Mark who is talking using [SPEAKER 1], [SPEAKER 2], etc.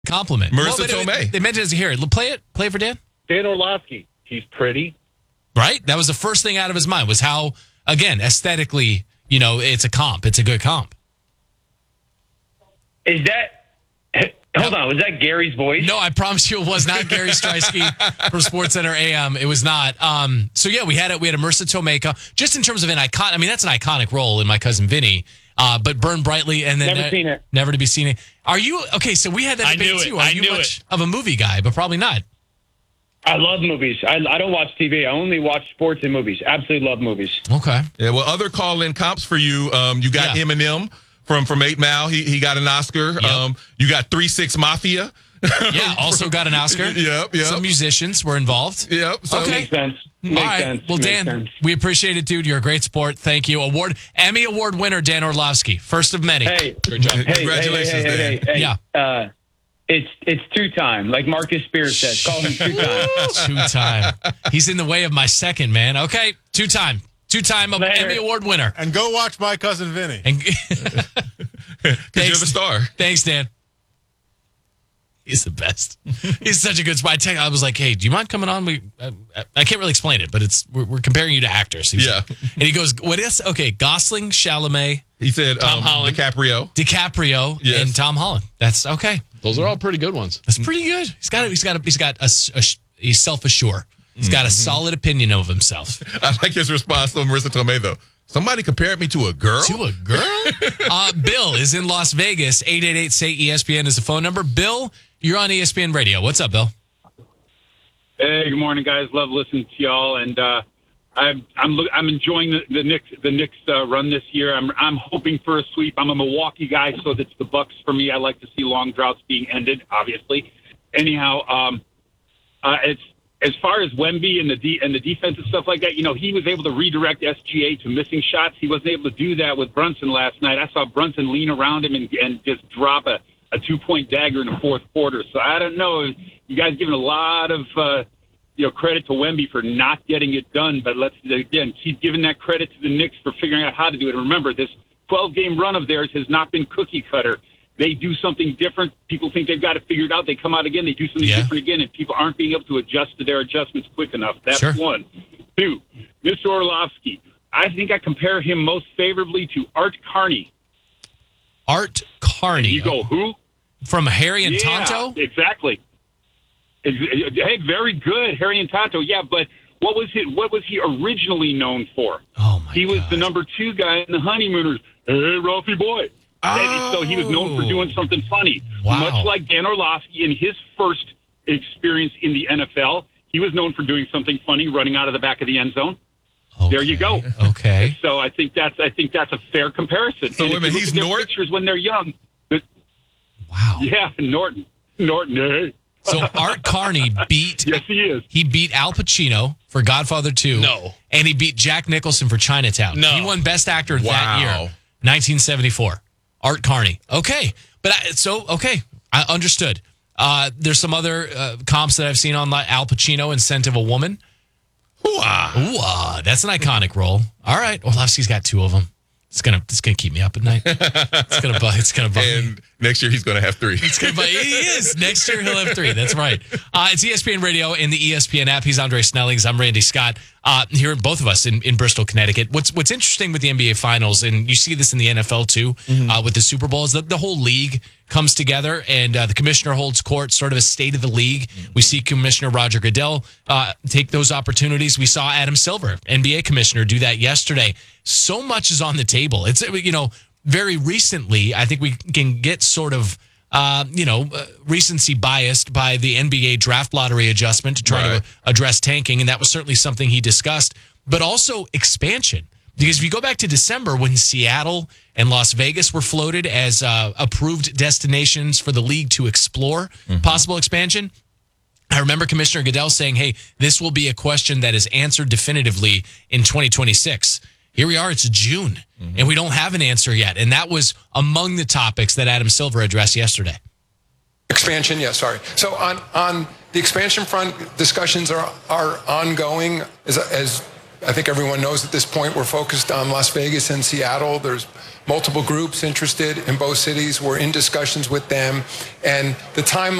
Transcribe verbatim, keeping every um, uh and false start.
[SPEAKER 1] compliment.
[SPEAKER 2] Marissa
[SPEAKER 1] well,
[SPEAKER 2] Tomei.
[SPEAKER 1] They, they meant it as a here. Play it. Play it for Dan.
[SPEAKER 3] Dan Orlovsky. He's pretty.
[SPEAKER 1] Right? That was the first thing out of his mind was how, again, aesthetically, you know, it's a comp. It's a good comp.
[SPEAKER 3] Is that... Hold on. Was that Gary's voice?
[SPEAKER 1] No, I promise you it was not Gary Streisky from SportsCenter A M. It was not. Um, so, yeah, we had a, we had a Marissa Tomei. Just in terms of an icon, I mean, that's an iconic role in My Cousin Vinny. Uh, but Burn Brightly and then
[SPEAKER 3] Never
[SPEAKER 1] ne-
[SPEAKER 3] seen it.
[SPEAKER 1] Never to be seen it. Are you... Okay, so we had that
[SPEAKER 4] I
[SPEAKER 1] debate,
[SPEAKER 4] knew it.
[SPEAKER 1] too. Are
[SPEAKER 4] I
[SPEAKER 1] you
[SPEAKER 4] knew
[SPEAKER 1] much
[SPEAKER 4] it.
[SPEAKER 1] of a movie guy? But probably not.
[SPEAKER 3] I love movies. I, I don't watch T V. I only watch sports and movies. Absolutely love movies.
[SPEAKER 1] Okay.
[SPEAKER 2] Yeah, well, other call-in comps for you. Um, you got
[SPEAKER 1] Yeah.
[SPEAKER 2] Eminem from from Eight Mile. He he got an Oscar.
[SPEAKER 1] Yep.
[SPEAKER 2] Um, you got Three Six Mafia.
[SPEAKER 1] Yeah, also got an Oscar.
[SPEAKER 2] Yep, yep.
[SPEAKER 1] Some musicians were involved.
[SPEAKER 2] Yep. So
[SPEAKER 1] Okay.
[SPEAKER 3] Makes sense. Makes
[SPEAKER 1] All right.
[SPEAKER 3] sense.
[SPEAKER 1] Well,
[SPEAKER 3] Makes
[SPEAKER 1] Dan,
[SPEAKER 3] sense.
[SPEAKER 1] we appreciate it, dude. You're a great sport. Thank you. Award Emmy Award winner Dan Orlovsky, first of many.
[SPEAKER 3] Hey,
[SPEAKER 2] Great job.
[SPEAKER 3] hey, hey,
[SPEAKER 2] Congratulations,
[SPEAKER 3] hey, hey, hey,
[SPEAKER 2] Dan.
[SPEAKER 3] hey,
[SPEAKER 1] Yeah.
[SPEAKER 3] Uh, it's it's two time, like Marcus Spears says. Call him two time.
[SPEAKER 1] Two time. He's in the way of my second, man. Okay, two time, two time
[SPEAKER 3] Later.
[SPEAKER 1] Emmy Award winner.
[SPEAKER 5] And go watch My Cousin Vinny.
[SPEAKER 1] And
[SPEAKER 2] Because you're the star.
[SPEAKER 1] Thanks, Dan. He's the best. He's such a good spot. I, tell you, I was like, "Hey, do you mind coming on?" We, I, I can't really explain it, but it's we're, we're comparing you to actors. He was
[SPEAKER 2] Yeah.
[SPEAKER 1] like- and he goes, "What is okay?" Gosling, Chalamet,
[SPEAKER 2] He said
[SPEAKER 4] Tom
[SPEAKER 2] um,
[SPEAKER 4] Holland.
[SPEAKER 2] DiCaprio.
[SPEAKER 1] DiCaprio,
[SPEAKER 2] Yes.
[SPEAKER 1] and Tom Holland. That's okay.
[SPEAKER 4] Those are all pretty good ones.
[SPEAKER 1] That's pretty good. He's got. A, he's got. A, he's got a. a he's self-assured. He's got a
[SPEAKER 2] Mm-hmm.
[SPEAKER 1] solid opinion of himself.
[SPEAKER 2] I like his response to Marissa Tomei, though. Somebody compared me to a girl?
[SPEAKER 1] To a girl? uh, Bill is in Las Vegas. eight eight eight, S A Y, E S P N is the phone number. Bill, you're on E S P N Radio. What's up, Bill?
[SPEAKER 6] Hey, good morning, guys. Love listening to y'all, and uh, I'm I'm look- I'm enjoying the, the Knicks the Knicks uh, run this year. I'm I'm hoping for a sweep. I'm a Milwaukee guy, so that's the Bucks for me. I like to see long droughts being ended, obviously. Anyhow, um, uh, it's as far as Wemby and the de- and the defense and stuff like that. You know, he was able to redirect S G A to missing shots. He wasn't able to do that with Brunson last night. I saw Brunson lean around him and, and just drop a, a two point dagger in the fourth quarter. So I don't know. You guys giving a lot of uh, you know credit to Wemby for not getting it done, but let's again keep giving that credit to the Knicks for figuring out how to do it. And remember, this twelve game run of theirs has not been cookie cutter. They do something different. People think they've got it figured out. They come out again. They do something
[SPEAKER 1] Yeah.
[SPEAKER 6] different again, and people aren't being able to adjust to their adjustments quick enough. That's
[SPEAKER 1] Sure.
[SPEAKER 6] one. Two, Mister Orlovsky. I think I compare him most favorably to Art Carney.
[SPEAKER 1] Art Carney.
[SPEAKER 6] You go, who?
[SPEAKER 1] From Harry and
[SPEAKER 6] Yeah,
[SPEAKER 1] Tonto?
[SPEAKER 6] exactly. Ex- Hey, very good, Harry and Tonto. Yeah, but what was it? What was he originally known for?
[SPEAKER 1] Oh, my
[SPEAKER 6] He was
[SPEAKER 1] God.
[SPEAKER 6] the number two guy in the Honeymooners. Hey, Ralphie boy. And so he was known for doing something funny.
[SPEAKER 1] Wow.
[SPEAKER 6] Much like Dan Orlovsky in his first experience in the N F L, he was known for doing something funny, running out of the back of the end zone. There you go.
[SPEAKER 1] Okay.
[SPEAKER 6] So I think that's I think that's a fair comparison.
[SPEAKER 2] So
[SPEAKER 6] And
[SPEAKER 2] wait a
[SPEAKER 6] if
[SPEAKER 2] minute,
[SPEAKER 6] you look
[SPEAKER 2] he's
[SPEAKER 6] at their
[SPEAKER 2] Norton?
[SPEAKER 6] pictures when they're young. the-
[SPEAKER 1] Wow.
[SPEAKER 6] Yeah, Norton. Norton. Hey.
[SPEAKER 1] So Art Carney beat
[SPEAKER 6] Yes, he is.
[SPEAKER 1] he beat Al Pacino for Godfather two.
[SPEAKER 4] No.
[SPEAKER 1] And he beat Jack Nicholson for Chinatown.
[SPEAKER 4] No.
[SPEAKER 1] He won Best Actor that
[SPEAKER 2] Wow.
[SPEAKER 1] year, nineteen seventy-four. Art Carney. Okay. But I, so, okay. I understood. Uh, there's some other uh, comps that I've seen on like Al Pacino in Scent of a Woman.
[SPEAKER 2] Hoo-ah.
[SPEAKER 1] Ooh, uh, that's an iconic role. All right. Orlovsky's got two of them. It's gonna it's gonna keep me up at night. It's gonna bu- it's gonna bug me.
[SPEAKER 2] And next year he's going to have three.
[SPEAKER 1] It's gonna, but he is. Next year he'll have three. That's right. Uh, it's E S P N Radio and the E S P N app. He's Andre Snellings. I'm Randy Scott. Uh, here, both of us in, in Bristol, Connecticut. What's What's interesting with the N B A Finals, and you see this in the N F L too, uh, with the Super Bowl, is that the whole league comes together and uh, the commissioner holds court, sort of a state of the league. We see Commissioner Roger Goodell uh, take those opportunities. We saw Adam Silver, N B A commissioner, do that yesterday. So much is on the table. It's, you know, very recently, I think we can get sort of, uh, you know, uh, recency biased by the N B A draft lottery adjustment to try
[SPEAKER 2] Right.
[SPEAKER 1] to address tanking. And that was certainly something he discussed, but also expansion. Because if you go back to December when Seattle and Las Vegas were floated as uh, approved destinations for the league to explore possible expansion, I remember Commissioner Goodell saying, hey, this will be a question that is answered definitively in twenty twenty-six. Here we are, it's June, and we don't have an answer yet. And that was among the topics that Adam Silver addressed yesterday.
[SPEAKER 7] Expansion, yeah, sorry. So on, on the expansion front, discussions are, are ongoing. As, as I think everyone knows at this point, we're focused on Las Vegas and Seattle. There's multiple groups interested in both cities. We're in discussions with them, and the timeline